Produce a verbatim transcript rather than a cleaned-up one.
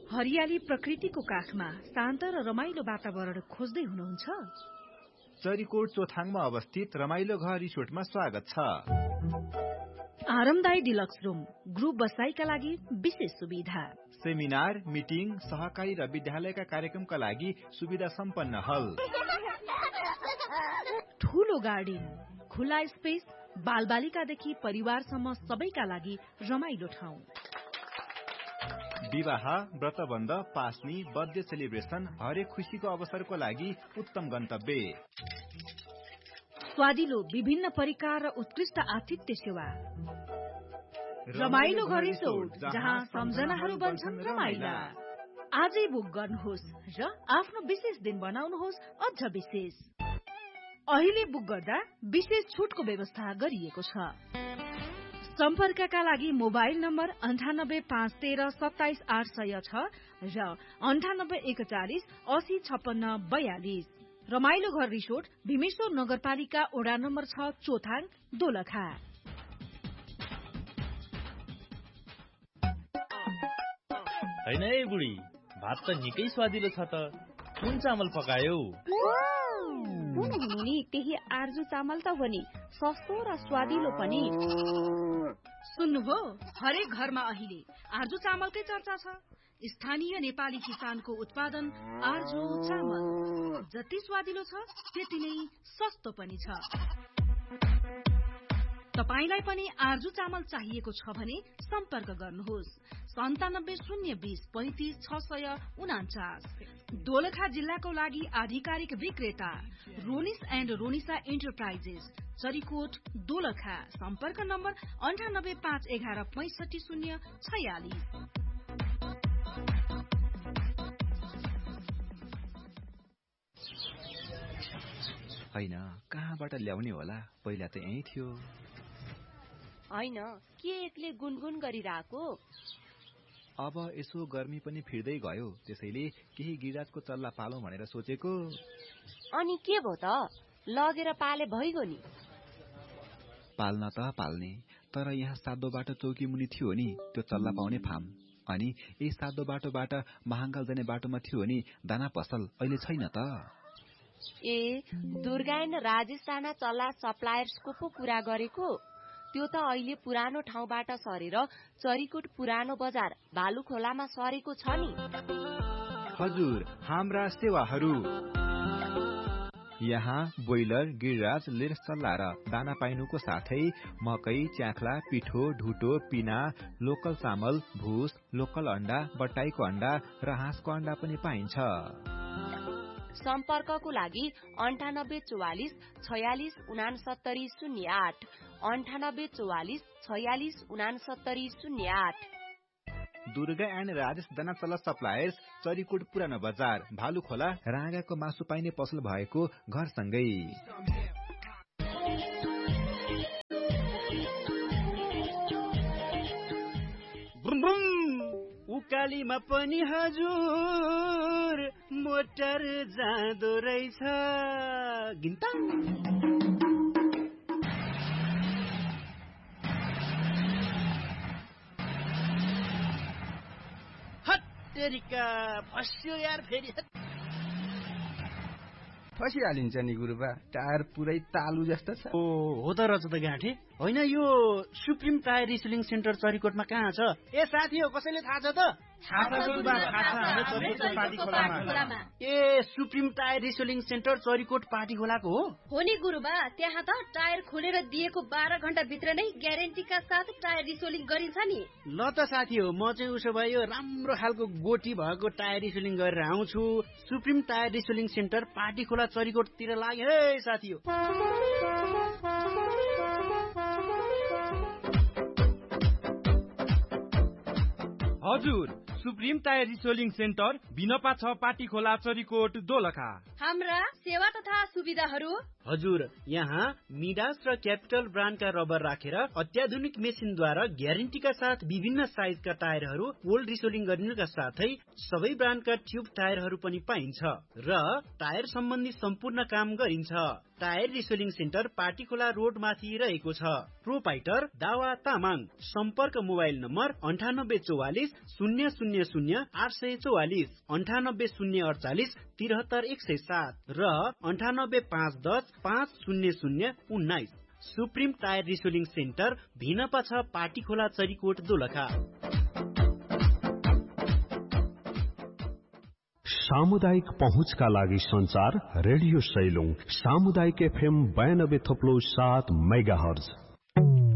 हरियाली प्रकृतिको काखमा शान्त र रमाइलो वातावरण खोज्दै हुनुहुन्छ? चरीकोट चोथाङमा अवस्थित रमाइलो घर रिसोर्टमा स्वागत छ। आरामदायी डिलक्स रूम, ग्रुप बसाइका लागि विशेष सुविधा, सेमिनार, मिटिङ, सहकारी र विद्यालयका कार्यक्रमका लागि सुविधा सम्पन्न हल, ठूलो गार्डन, खुला स्पेस, बालबालिकादेखि परिवारसम्म सबैका लागि रमाइलो ठाउँ, विवाह, व्रतबन्ध, पास्नी, बर्थडे सेलिब्रेसन, हरेक खुशीको अवसरको लागि उत्तम गन्तव्य, स्वादिलो विभिन्न परिकार र उत्कृष्ट आतिथ्य सेवा। रमाइलो घर रिसोर्ट, जहाँ सम्झनाहरू बन्छन् रमाइला। आजै बुक गर्नुहोस् र आफ्नो विशेष दिन बनाउनुहोस् अझ विशेष। अहिले बुक गर्दा विशेष छुटको व्यवस्था गरिएको छ। सम्पर्कका लागि मोबाइल नम्बर अन्ठानब्बे पाँच तेह्र सत्ताइस आठ सय छ र अन्ठानब्बे एकचालिस असी छप्पन्न बयालिस। रमाइलो घर रिसोर्ट, भीमेश्वर नगरपालिका ओडा नम्बर छ, चोथाङ, दोलखा। हैन है बुढी, भात त निकै स्वादिलो छ त। कुन चामल पकायौ? कुन हुनु नि, त्यही आर्जु चामल त हो नि, सस्तो र स्वादिलो पनि। सुन्नुभयो, हरेक घरमा अहिले आर्जु चामलकै चर्चा छ। स्थानीय नेपाली किसानको उत्पादन आर्जु चामल जति स्वादिलो छ त्यति नै सस्तो पनि छ। तपाईलाई पनि आर्जु चामल चाहिएको छ भने सम्पर्क गर्नुहोस् सन्तानब्बे शून्य बीस पैंतिस छ सय उनाचास। दोलखा जिल्लाको लागि आधिकारिक विक्रेता रोनिस एण्ड रोनिसा इन्टरप्राइजेस, चरीकोट, दोलखा। सम्पर्क नम्बर अन्ठानब्बे पाँच एघार पैंसठी शून्य छयालिस। हैन, कहाँबाट ल्याउने होला? पहिला त यही थियो। हैन, के एक्लै गुनगुन गरिरहेको? अब यसो गर्मी पनि फिर्दै गयो, त्यसैले केही गिराजको चल्ला पालौं भनेर सोचेको। अनि के भो त, लगेर पाले भइगयो नि? पाल्न त पाल्ने, तर यहाँ सादो बाटो चौकी मुनि थियो नि त्यो चल्ला पाउने फार्म। अनि यही सादो बाटोबाट महाङ्गाल जाने बाटोमा थियो नि दाना पसल, अहिले छैन त। ए, दुर्गायन राजेश राणा चल्ला सप्लायर्सको पो कुरा गरेको? त्यो त अहिले पुरानो ठाउँबाट सरेर चरीकोट पुरानो बजार भालुखोलामा सरेको छ नि। हजुर, हाम्रा सेवाहरू यहाँ बोइलर, गिरिराज, लेस चल्ला र दाना पाइनुको साथै मकै, च्याख्ला, पिठो, ढुटो, पिना, लोकल चामल, भुस, लोकल अण्डा, बट्टाईको अण्डा र हाँसको अण्डा पनि पाइन्छ। सम्पर्कको लागि अन्ठानब्बे चौवालिस छयालिस उनासत्तरी शून्य आठ, अन्ठानब्बे चौवालिस छयालिस उनासत्तरी शून्य आठ। दुर्गा एण्ड राजेश दाना चल्ला सप्लायर्स, चरीकोट पुरानो बजार भालुखोला, राँगाको मासु पाइने पसल भएको घरसँगै। उकालीमा पनि हजुर मोटर जाँदो रहेछ। गिन्ता हत्तेरिका फस्यो यार, फेरि फसिहालिन्छ नि गुरुबा, टायर पुरै तालु जस्तो छ। ओ हो त रहेछ त गाँठे। होइन, यो सुप्रिम टायर रिसेलिङ सेन्टर चरीकोटमा कहाँ छ? ए साथी हो, कसैले थाहा छ त? ए supreme tyre रिसेलिङ centre Charikot party खोलाको हो? हो नि गुरुबा, त्यहाँ त टायर खोलेर दिएको बाह्र घण्टा भित्र नै ग्यारेन्टीका साथ टायर रिसेलिङ गरिन्छ नि। ल त साथी हो, म चाहिँ उसो भए यो राम्रो खालको गोटी भएको टायर रिसेलिङ गरेर आउँछु। सुप्रिम टायर रिसेलिङ सेन्टर पार्टी खोला चरीकोटतिर लाग्यो है साथी हो। हजुर, सुप्रिम टायर रिसेलिङ सेन्टर बिनपा छ, पाटी खोला, चरीकोट, दोलखा। हाम्रा सेवा तथा सुविधाहरू हजुर, यहाँ मिडास र क्यापिटल ब्रान्डका रबर राखेर अत्याधुनिक मेसिनद्वारा ग्यारेन्टीका साथ विभिन्न साइजका टायरहरू ओल्ड रिसोलिङ गरिनुका साथै सबै ब्रान्डका ट्युब टायरहरू पनि पाइन्छ र टायर सम्बन्धी सम्पूर्ण काम गरिन्छ। टायर रिसोलिङ सेन्टर पाटीखोला रोड माथि रहेको छ। प्रोपाइटर दावा तामाङ। सम्पर्क मोबाइल नम्बर अन्ठानब्बे चौवालिस शून्य शून्य शून्य आठ सय चौवालिस, अन्ठानब्बे शून्य अडचालिस तिहत्तर एक सय सात र अन्ठानब्बे पाँच दस पाँच शून्य शून्य उन्नाइस। सुप्रिम टायर रिसोलिङ सेन्टर भिनपा छ पाटीखोला चरीकोट दोलखा। सामुदायिक पहुँचका लागि संचार रेडियो सैलुङ सामुदायिक एफएम बयानब्बे थप्लो सात मेगा हर्ज।